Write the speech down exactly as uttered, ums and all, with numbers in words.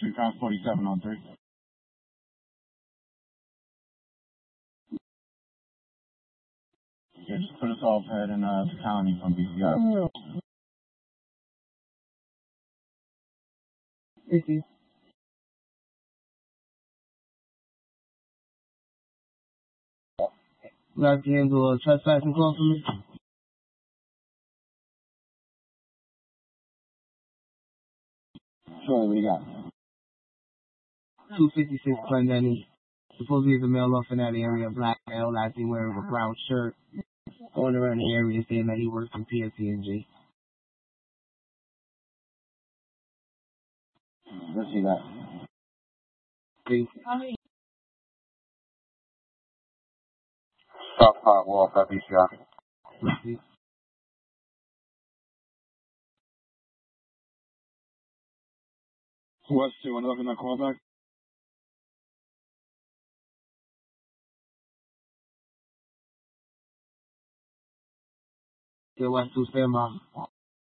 Street, Cross forty-seven on three. Yeah, just put us off heading uh, to Colony from B C R. fifty. You guys can handle a trespassing call for me? Sure, what do you got? two fifty-six Glendenny. Supposedly the male off in that area, black male, last seen wearing a brown shirt, going around the area saying that he works in P S C N G. Let's see that. See? South Park Wall, that B C R. Let's see. West two, want to look in that call back? Yeah, West two, stand by.